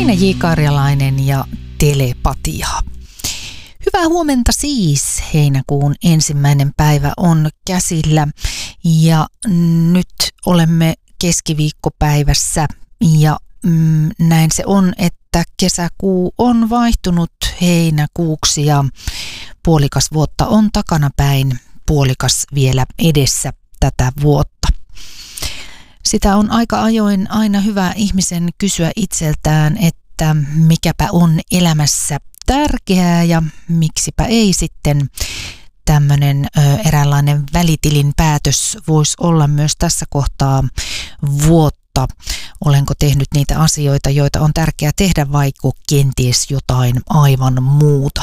Minna J. Karjalainen ja telepatia. Hyvää huomenta siis. Heinäkuun 1. päivä on käsillä ja nyt olemme keskiviikkopäivässä ja näin se on, että kesäkuu on vaihtunut heinäkuuksi ja puolikas vuotta on takanapäin, puolikas vielä edessä tätä vuotta. Sitä on aika ajoin aina hyvä ihmisen kysyä itseltään, että mikäpä on elämässä tärkeää ja miksipä ei sitten. Tämmöinen eräänlainen välitilin päätös voisi olla myös tässä kohtaa vuotta. Olenko tehnyt niitä asioita, joita on tärkeää tehdä, vaikka kenties jotain aivan muuta?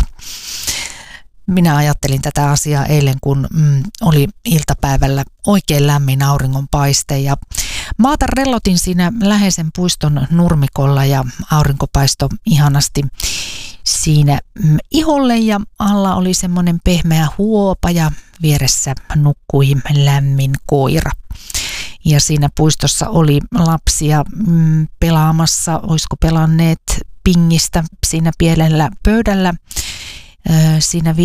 Minä ajattelin tätä asiaa eilen, kun oli iltapäivällä oikein lämmin auringonpaiste ja maata rellotin siinä läheisen puiston nurmikolla ja aurinko paistoi ihanasti siinä iholle ja alla oli semmoinen pehmeä huopa ja vieressä nukkui lämmin koira. Ja siinä puistossa oli lapsia pelaamassa, olisiko pelanneet pingistä siinä pienellä pöydällä. Siinä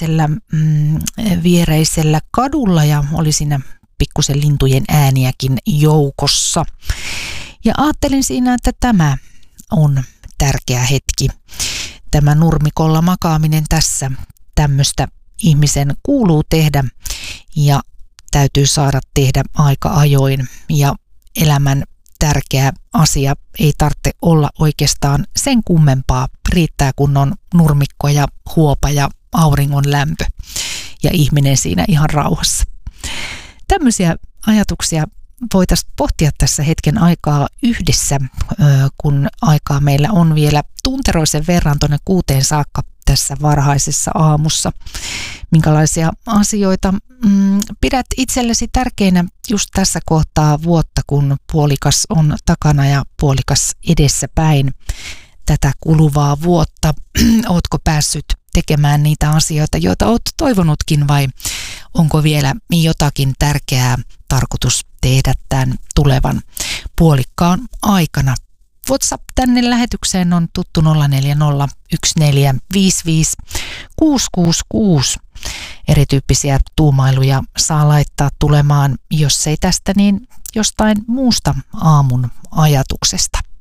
viereisellä kadulla ja oli siinä pikkusen lintujen ääniäkin joukossa. Ja ajattelin siinä, että tämä on tärkeä hetki. Tämä nurmikolla makaaminen tässä, tämmöistä ihmisen kuuluu tehdä ja täytyy saada tehdä aika ajoin. Ja elämän tärkeä asia ei tarvitse olla oikeastaan sen kummempaa. Riittää kun on nurmikko ja huopa ja auringon lämpö ja ihminen siinä ihan rauhassa. Tämmöisiä ajatuksia voitaisiin pohtia tässä hetken aikaa yhdessä, kun aikaa meillä on vielä tunteroisen verran tuonne 6 saakka tässä varhaisessa aamussa. Minkälaisia asioita pidät itsellesi tärkeinä just tässä kohtaa vuotta, kun puolikas on takana ja puolikas edessä päin tätä kuluvaa vuotta? Ootko päässyt tekemään niitä asioita, joita oot toivonutkin, vai onko vielä jotakin tärkeää tarkoitus tehdä tämän tulevan puolikkaan aikana? WhatsApp tänne lähetykseen on tuttu 0401455666. Erityyppisiä tuumailuja saa laittaa tulemaan, jos ei tästä, niin jostain muusta aamun ajatuksesta.